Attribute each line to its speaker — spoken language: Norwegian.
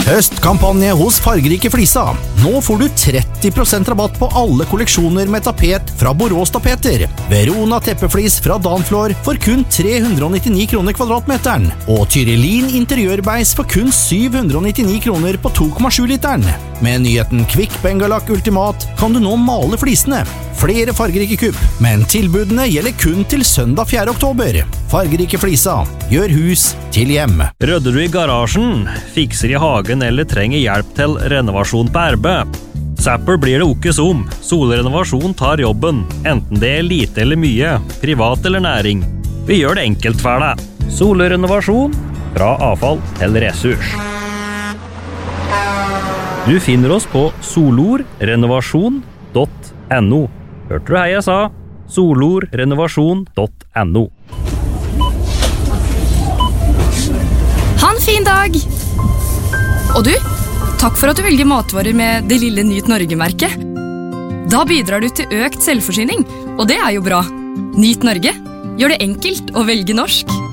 Speaker 1: Høstkampanje hos Fargerike Flisa. Nå får du 30% rabatt på alle kolleksjoner med tapet fra Borås Tapeter. Verona teppeflis fra Danflor for kun 399 kroner kvadratmeteren. Og Tyrellin interiørbeis for kun 799 kroner på 2,7 literen. Med nyheten Kvikk Bengalak Ultimat kan du nå male flisene. Flere fargerike kupp, men tilbudene gjelder kun til søndag 4. oktober. Fargerike Flisa. Gjør hus til hjem.
Speaker 2: Rydder du i garasjen, fikser i hagen eller trenger hjelp til renovasjon på arbeid? Zapper blir det okkes om. Solrenovasjon tar jobben, enten det er lite eller mye, privat eller næring. Vi gjør det enkelt for deg. Solrenovasjon, fra avfall til ressurs. Du finner oss på solorrenovasjon.no. Hørte du hei jeg sa? solorrenovasjon.no.
Speaker 3: Ha en fin dag! Og du, takk for at du velger matvarer med det lille Nyt Norge-merket. Da bidrar du til økt selvforsyning, og det er jo bra. Nyt Norge, gjør det enkelt å velge norsk.